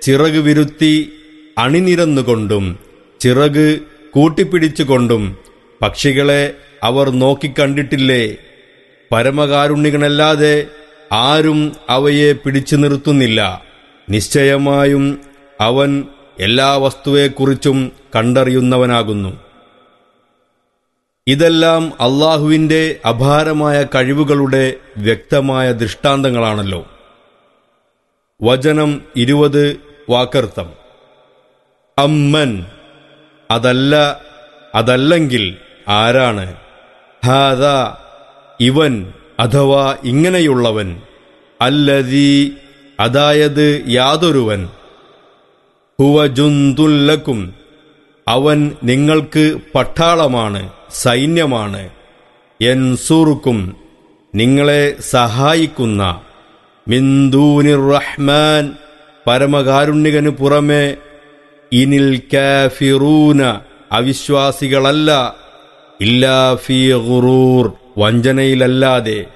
ചിറക് വിരുത്തി അണിനിരന്നുകൊണ്ടും ചിറക് കൂട്ടിപ്പിടിച്ചുകൊണ്ടും പക്ഷികളെ അവർ നോക്കിക്കണ്ടിട്ടില്ലേ? പരമകാരുണ്യകനല്ലാതെ ആരും അവയെ പിടിച്ചു നിർത്തുന്നില്ല. നിശ്ചയമായും അവൻ എല്ലാ വസ്തുവെക്കുറിച്ചും കണ്ടറിയുന്നവനാകുന്നു. ഇതെല്ലാം അള്ളാഹുവിന്റെ അപാരമായ കഴിവുകളുടെ വ്യക്തമായ ദൃഷ്ടാന്തങ്ങളാണല്ലോ. വചനം 20 വാക്കർത്ഥം. അമ്മൻ അതല്ലെങ്കിൽ ആരാണ്? ഹാദാ ഇവൻ അഥവാ ഇങ്ങനെയുള്ളവൻ, അല്ലദീ അതായത് യാതൊരുവൻ, ഹുവ ജുന്ദുല്ലക്കും അവൻ നിങ്ങൾക്ക് പട്ടാളമാണ്, സൈന്യമാണ്, യൻസുറുക്കും നിങ്ങളെ സഹായിക്കുന്ന, മിൻ ദൂനിർ റഹ്മാൻ പരമകാരുണ്യകന് പുറമെ, ഇനിൽ കാഫിറൂന അവിശ്വാസികളല്ല, ഇല്ലാ ഫീ ഗുറൂർ വഞ്ചനയിലല്ലാതെ.